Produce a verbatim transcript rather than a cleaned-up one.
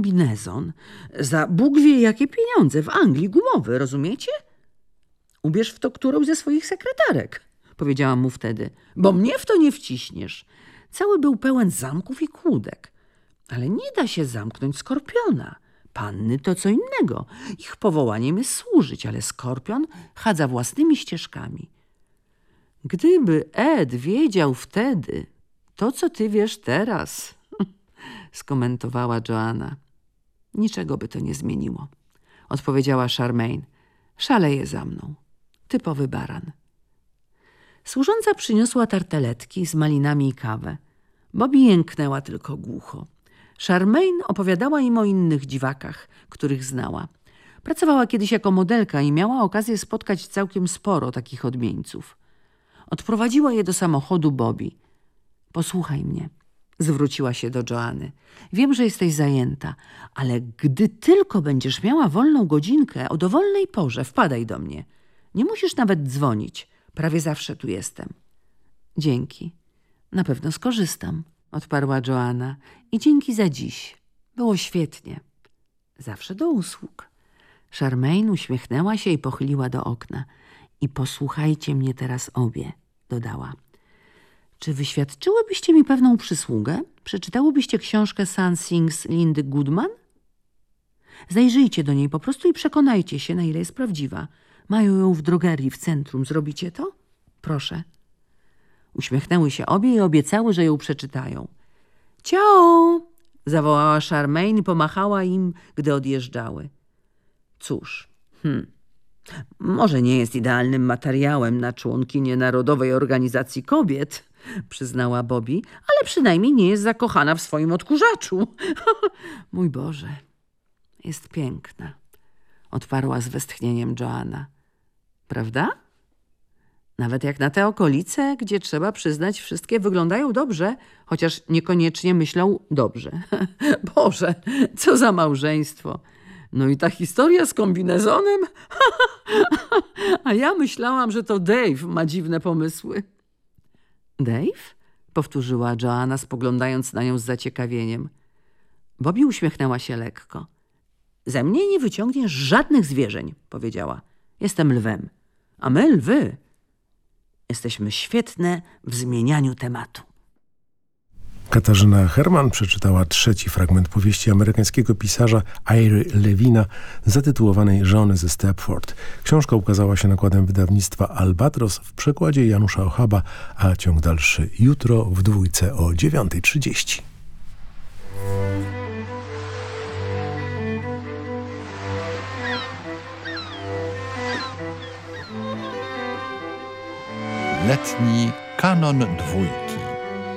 kombinezon za Bóg wie jakie pieniądze w Anglii, gumowy, rozumiecie? Ubierz w to którąś ze swoich sekretarek, powiedziałam mu wtedy, bo mnie w to nie wciśniesz. Cały był pełen zamków i kłódek. Ale nie da się zamknąć skorpiona. Panny to co innego. Ich powołaniem jest służyć, ale skorpion chadza własnymi ścieżkami. Gdyby Ed wiedział wtedy to, co ty wiesz teraz, skomentowała Joanna. Niczego by to nie zmieniło, odpowiedziała Charmaine. Szaleje za mną. Typowy baran. Służąca przyniosła tarteletki z malinami i kawę. Bobby jęknęła tylko głucho. Charmaine opowiadała im o innych dziwakach, których znała. Pracowała kiedyś jako modelka i miała okazję spotkać całkiem sporo takich odmieńców. Odprowadziła je do samochodu Bobby. Posłuchaj mnie, zwróciła się do Joanny. Wiem, że jesteś zajęta, ale gdy tylko będziesz miała wolną godzinkę o dowolnej porze, wpadaj do mnie. Nie musisz nawet dzwonić. Prawie zawsze tu jestem. Dzięki. Na pewno skorzystam, odparła Joanna. I dzięki za dziś. Było świetnie. Zawsze do usług. Charmaine uśmiechnęła się i pochyliła do okna. I posłuchajcie mnie teraz obie, dodała. Czy wyświadczyłybyście mi pewną przysługę? Przeczytałybyście książkę Sun Sings Lindy Goodman? Zajrzyjcie do niej po prostu i przekonajcie się, na ile jest prawdziwa. Mają ją w drogerii w centrum. Zrobicie to? Proszę. Uśmiechnęły się obie i obiecały, że ją przeczytają. Ciao! Zawołała Charmaine i pomachała im, gdy odjeżdżały. Cóż, hmm, może nie jest idealnym materiałem na członkinię Narodowej Organizacji Kobiet, przyznała Bobby, ale przynajmniej nie jest zakochana w swoim odkurzaczu. Mój Boże, jest piękna, odparła z westchnieniem Joanna. Prawda? Nawet jak na te okolice, gdzie trzeba przyznać, wszystkie wyglądają dobrze, chociaż niekoniecznie myślą dobrze. Boże, co za małżeństwo. No i ta historia z kombinezonem? A ja myślałam, że to Dave ma dziwne pomysły. Dave? Powtórzyła Joanna, spoglądając na nią z zaciekawieniem. Bobby uśmiechnęła się lekko. Ze mnie nie wyciągniesz żadnych zwierzeń, powiedziała. Jestem lwem, a my lwy jesteśmy świetne w zmienianiu tematu. Katarzyna Herman przeczytała trzeci fragment powieści amerykańskiego pisarza Ira Levina zatytułowanej Żony ze Stepford. Książka ukazała się nakładem wydawnictwa Albatros w przekładzie Janusza Ochaba, a ciąg dalszy jutro w dwójce o dziewiątej trzydzieści. Letni kanon dwójki.